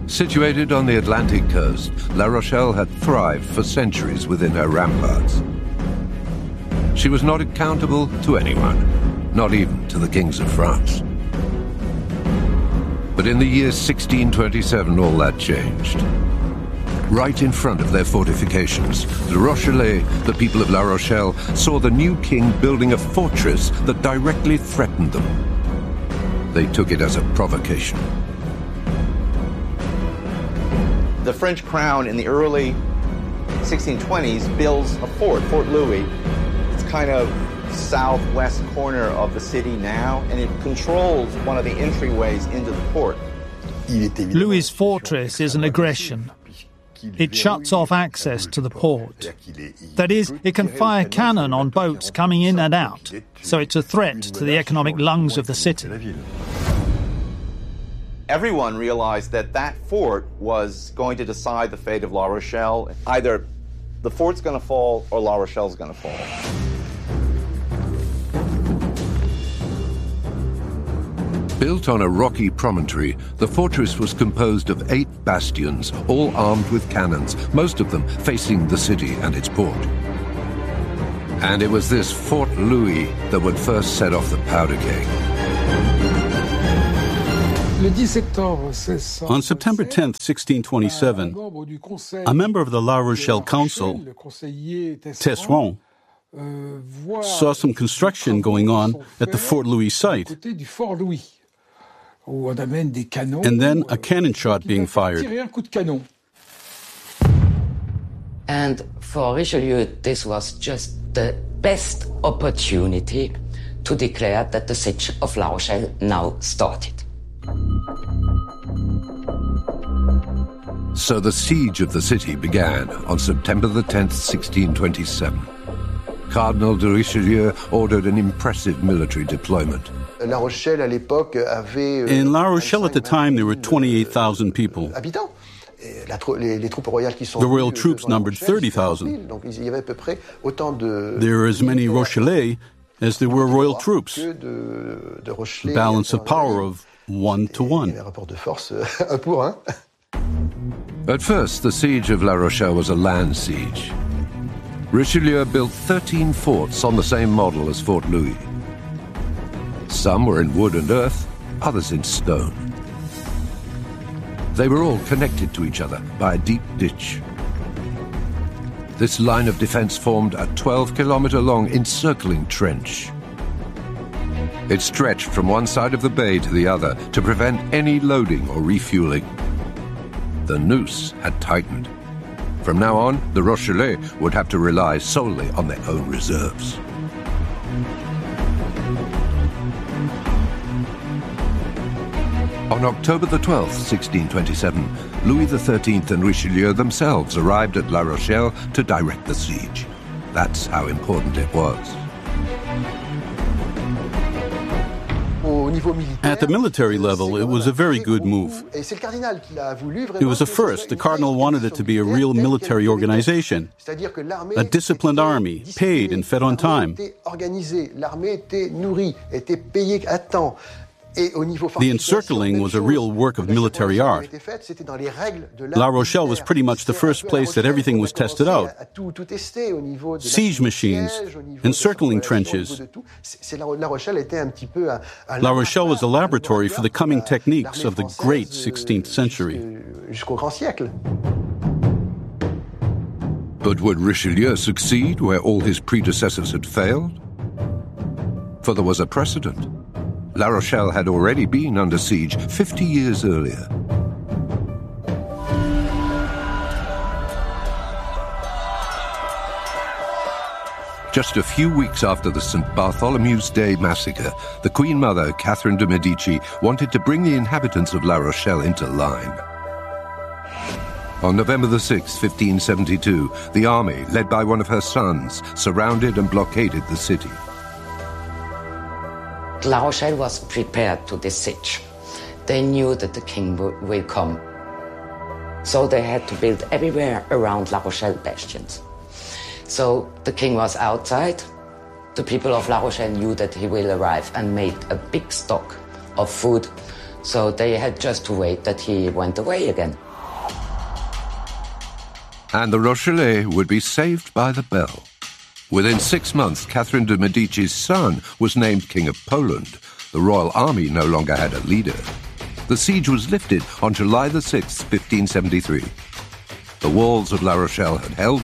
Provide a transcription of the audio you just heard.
Situated on the Atlantic coast, La Rochelle had thrived for centuries within her ramparts. She was not accountable to anyone, not even to the kings of France. But in the year 1627, all that changed. Right in front of their fortifications, the Rochellais, the people of La Rochelle, saw the new king building a fortress that directly threatened them. They took it as a provocation. The French crown in the early 1620s builds a fort, Fort Louis. It's kind of southwest corner of the city now, and it controls one of the entryways into the port. Louis's fortress is an aggression. It shuts off access to the port. That is, it can fire cannon on boats coming in and out, so it's a threat to the economic lungs of the city. Everyone realized that that fort was going to decide the fate of La Rochelle. Either the fort's going to fall or La Rochelle's going to fall. Built on a rocky promontory, the fortress was composed of 8 bastions, all armed with cannons, most of them facing the city and its port. And it was this Fort Louis that would first set off the powder keg. On September 10, 1627, a member of the La Rochelle Council, Tesseron, saw some construction going on at the Fort Louis site, and then a cannon shot being fired. And for Richelieu, this was just the best opportunity to declare that the siege of La Rochelle now started. So the siege of the city began on September the 10th, 1627. Cardinal de Richelieu ordered an impressive military deployment. In La Rochelle at the time, there were 28,000 people. The royal troops numbered 30,000. There were as many Rochellais as there were royal troops. Balance of power of 1 to 1. At first, the siege of La Rochelle was a land siege. Richelieu built 13 forts on the same model as Fort Louis. Some were in wood and earth, others in stone. They were all connected to each other by a deep ditch. This line of defense formed a 12-kilometer-long encircling trench. It stretched from one side of the bay to the other to prevent any loading or refueling. The noose had tightened. From now on, the Rochellais would have to rely solely on their own reserves. On October the 12th, 1627, Louis XIII and Richelieu themselves arrived at La Rochelle to direct the siege. That's how important it was. At the military level, it was a very good move. It was a first. The Cardinal wanted it to be a real military organization, a disciplined army, paid and fed on time. The encircling was a real work of military art. La Rochelle was pretty much the first place that everything was tested out. Siege machines, encircling trenches. La Rochelle was a laboratory for the coming techniques of the great 16th century. But would Richelieu succeed where all his predecessors had failed? For there was a precedent. La Rochelle had already been under siege 50 years earlier. Just a few weeks after the St. Bartholomew's Day massacre, the Queen Mother, Catherine de' Medici, wanted to bring the inhabitants of La Rochelle into line. On November the 6th, 1572, the army, led by one of her sons, surrounded and blockaded the city. La Rochelle was prepared to this siege. They knew that the king will come. So they had to build everywhere around La Rochelle bastions. So the king was outside. The people of La Rochelle knew that he will arrive and made a big stock of food So they had just to wait that he went away again. And the Rochellais would be saved by the bell. Within 6 months, Catherine de' Medici's son was named King of Poland. The royal army no longer had a leader. The siege was lifted on July the 6th, 1573. The walls of La Rochelle had held